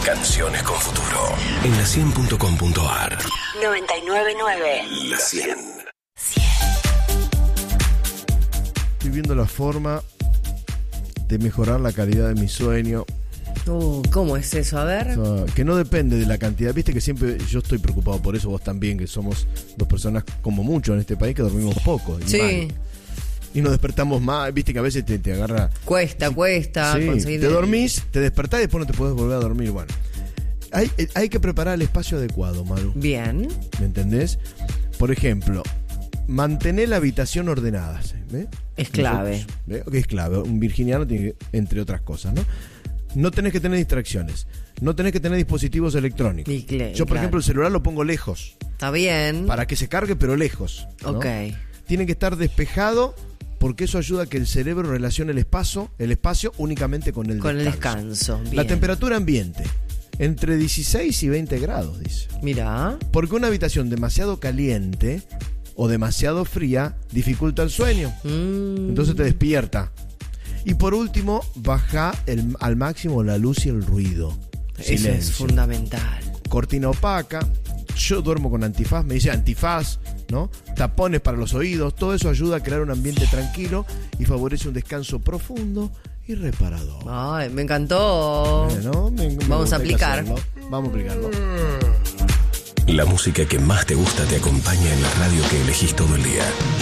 Canciones con futuro. En la100.com.ar. 99.9. La 100. Estoy viendo la forma de mejorar la calidad de mi sueño. ¿Cómo es eso? A ver. O sea, que no depende de la cantidad. Viste que siempre yo estoy preocupado por eso, vos también, que somos dos personas como mucho en este país que dormimos poco. Y Sí. mal. Y nos despertamos más. Viste que a veces te agarra. Cuesta Sí, conseguir. te dormís, te despertás y después no te podés volver a dormir. Bueno, hay que preparar el espacio adecuado, Maru. Bien. ¿Me entendés? Por ejemplo, mantener la habitación ordenada. ¿Ves? Es clave. ¿Ves? Es clave. Un virginiano tiene que, entre otras cosas, ¿no? No tenés que tener distracciones. No tenés que tener dispositivos electrónicos. Yo, por ejemplo, el celular lo pongo lejos. Está bien. Para que se cargue, pero lejos, ¿no? Ok. Tiene que estar despejado porque eso ayuda a que el cerebro relacione el espacio únicamente con el descanso. Bien. La temperatura ambiente, entre 16 y 20 grados, dice. Mirá. Porque una habitación demasiado caliente o demasiado fría dificulta el sueño. Entonces te despierta. Y por último, baja al máximo la luz y el ruido. Eso Silencio. es fundamental. Cortina opaca. Yo duermo con antifaz, me dice antifaz, ¿no? Tapones para los oídos. Todo eso ayuda a crear un ambiente tranquilo y favorece un descanso profundo y reparador. Ay, me encantó. ¿No? Vamos a aplicar. Vamos a aplicarlo. La música que más te gusta te acompaña en la radio que elegís todo el día.